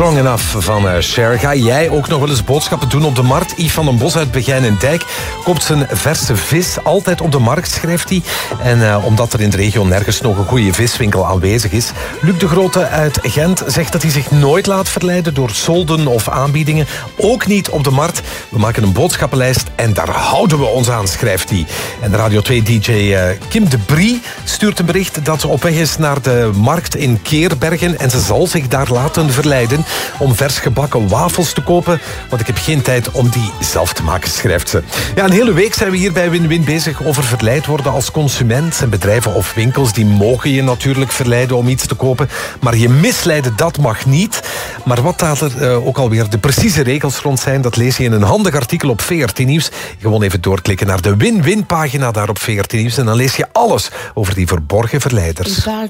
Strong Enough van Cher. Ga jij ook nog wel eens boodschappen doen op de markt? Yves van den Bos uit Begijn en Dijk koopt zijn verse vis altijd op de markt, schrijft hij. En omdat er in de regio nergens nog een goede viswinkel aanwezig is. Luc de Grote uit Gent zegt dat hij zich nooit laat verleiden door solden of aanbiedingen. Ook niet op de markt. We maken een boodschappenlijst en daar houden we ons aan, schrijft hij. En de Radio 2-dj Kim de Brie stuurt een bericht dat ze op weg is naar de markt in Keerbergen en ze zal zich daar laten verleiden om vers gebakken wafels te kopen, want ik heb geen tijd om die zelf te maken, schrijft ze. Ja, een hele week zijn we hier bij Win-Win bezig over verleid worden als consument. En bedrijven of winkels die mogen je natuurlijk verleiden om iets te kopen, maar je misleiden, dat mag niet. Maar wat daar ook alweer de precieze regels rond zijn, dat lees je in een handig artikel op VRT Nieuws. Gewoon even doorklikken naar de Win-Win pagina daar op VRT Nieuws en dan lees je alles over die verborgen verleiders.